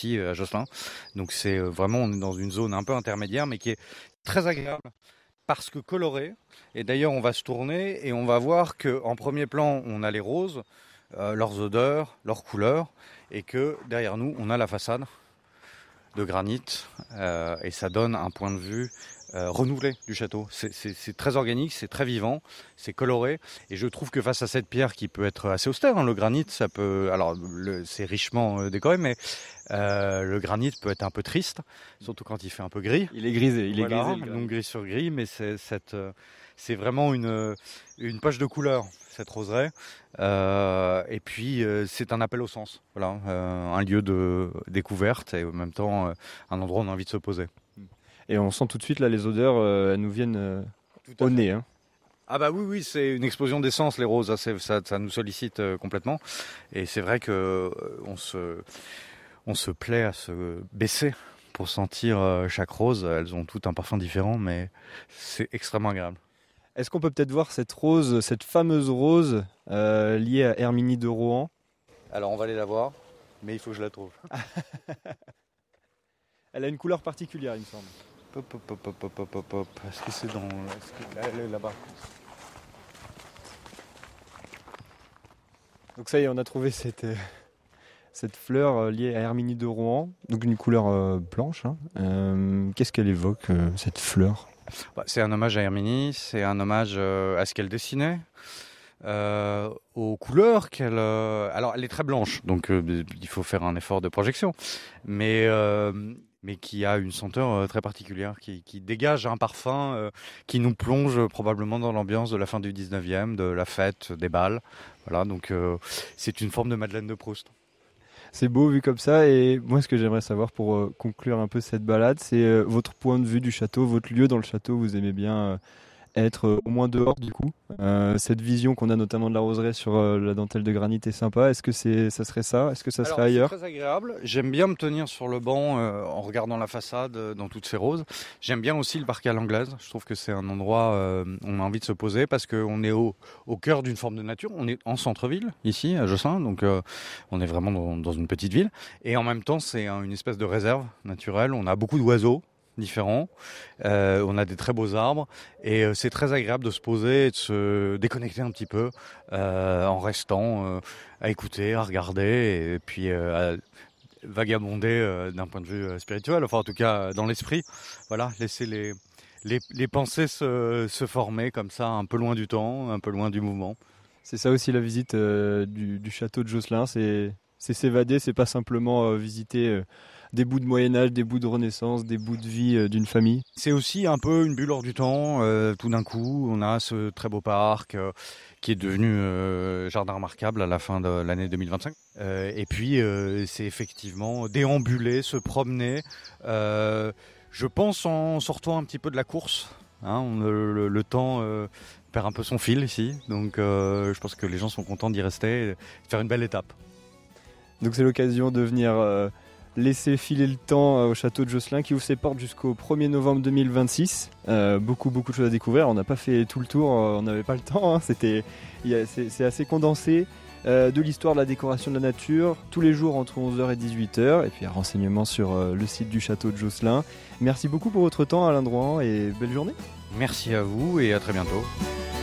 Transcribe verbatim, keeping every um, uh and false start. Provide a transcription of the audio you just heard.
ici à Josselin. Donc c'est vraiment, on est dans une zone un peu intermédiaire, mais qui est très agréable parce que colorée. Et d'ailleurs, on va se tourner et on va voir qu'en premier plan, on a les roses, euh, leurs odeurs, leurs couleurs, et que derrière nous, on a la façade de granit, euh, et ça donne un point de vue euh, renouvelé du château. C'est, c'est, c'est très organique, c'est très vivant, c'est coloré, et je trouve que face à cette pierre qui peut être assez austère, hein, le granit, ça peut, alors le, c'est richement euh, décoré, mais euh, le granit peut être un peu triste, surtout quand il fait un peu gris. Il est grisé, il voilà, est grisé. Donc gris sur gris, mais c'est, cette, euh, c'est vraiment une, une poche de couleur, cette roseraie. Euh, et puis euh, c'est un appel au sens, voilà, euh, un lieu de découverte et en même temps euh, un endroit où on a envie de se poser. Et on sent tout de suite là les odeurs, euh, elles nous viennent euh, au fait. nez. Hein. Ah bah oui, oui, c'est une explosion d'essence les roses, ça, ça, ça nous sollicite euh, complètement. Et c'est vrai que euh, on se, on se plaît à se baisser pour sentir euh, chaque rose. Elles ont toutes un parfum différent, mais c'est extrêmement agréable. Est-ce qu'on peut peut-être voir cette rose, cette fameuse rose euh, liée à Herminie de Rohan ? Alors on va aller la voir, mais il faut que je la trouve. Elle a une couleur particulière, il me semble. Hop, hop, hop, hop, hop, hop, hop. Est-ce que c'est dans... Est-ce que... Là, elle est là-bas. Donc ça y est, on a trouvé cette, euh, cette fleur euh, liée à Herminie de Rohan, donc une couleur euh, blanche. Hein. Euh, qu'est-ce qu'elle évoque, euh, cette fleur ? Bah, c'est un hommage à Herminie, c'est un hommage euh, à ce qu'elle dessinait, euh, aux couleurs qu'elle... Euh... Alors, elle est très blanche, donc euh, il faut faire un effort de projection, mais, euh, mais qui a une senteur euh, très particulière, qui, qui dégage un parfum euh, qui nous plonge euh, probablement dans l'ambiance de la fin du dix-neuvième, de la fête, des bals. Voilà, donc euh, c'est une forme de Madeleine de Proust. C'est beau vu comme ça, et moi ce que j'aimerais savoir pour euh, conclure un peu cette balade, c'est euh, votre point de vue du château, votre lieu dans le château. Vous aimez bien euh, être euh, au moins dehors du coup. Euh, cette vision qu'on a notamment de la roseraie sur euh, la dentelle de granit est sympa. Est-ce que c'est, ça serait ça ? Est-ce que ça Alors, serait ailleurs ? C'est très agréable. J'aime bien me tenir sur le banc euh, en regardant la façade euh, dans toutes ces roses. J'aime bien aussi le parquet à l'anglaise. Je trouve que c'est un endroit euh, où on a envie de se poser parce qu'on est au, au cœur d'une forme de nature. On est en centre-ville, ici, à Josselin, donc euh, on est vraiment dans, dans une petite ville. Et en même temps, c'est un, une espèce de réserve naturelle. On a beaucoup d'oiseaux différents, euh, on a des très beaux arbres et euh, c'est très agréable de se poser et de se déconnecter un petit peu euh, en restant euh, à écouter, à regarder et puis euh, à vagabonder euh, d'un point de vue spirituel, enfin en tout cas dans l'esprit, voilà, laisser les, les, les pensées se, se former comme ça un peu loin du temps, un peu loin du mouvement. C'est ça aussi la visite euh, du, du château de Josselin, c'est, c'est s'évader, c'est pas simplement euh, visiter euh, des bouts de Moyen-Âge, des bouts de Renaissance, des bouts de vie euh, d'une famille. C'est aussi un peu une bulle hors du temps. Euh, tout d'un coup, on a ce très beau parc euh, qui est devenu euh, jardin remarquable à la fin de l'année deux mille vingt-cinq. Euh, et puis, euh, c'est effectivement déambuler, se promener. Euh, je pense en sortant un petit peu de la course. Hein, on, le, le, le temps euh, perd un peu son fil ici. Donc, euh, je pense que les gens sont contents d'y rester et de faire une belle étape. Donc, c'est l'occasion de venir... Euh laisser filer le temps au château de Josselin qui ouvre ses portes jusqu'au premier novembre deux mille vingt-six. Euh, beaucoup, beaucoup de choses à découvrir. On n'a pas fait tout le tour, on n'avait pas le temps. Hein. C'était, c'est, c'est assez condensé. Euh, de l'histoire de la décoration de la nature, tous les jours entre onze heures et dix-huit heures. Et puis, renseignements sur euh, le site du château de Josselin. Merci beaucoup pour votre temps, Alain Drouin, et belle journée. Merci à vous et à très bientôt.